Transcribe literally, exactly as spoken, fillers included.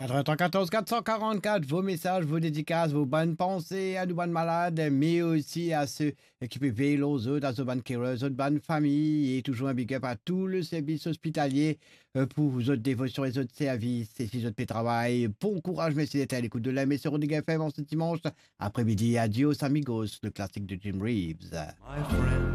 quatre-vingt-quatorze quatre cent quarante-quatre, vos messages, vos dédicaces, vos bonnes pensées à nous bonnes malades, mais aussi à ceux qui peuvent veiller aux autres, à nos bonnes carers, aux bonnes familles, et toujours un big up à tout le service hospitalier euh, pour vos autres dévotions et autres services, et si autres travail. Bon courage, messieurs, d'être à l'écoute de la messe Rodrigue F M en ce dimanche après-midi. Adios, amigos, le classique de Jim Reeves. My friend,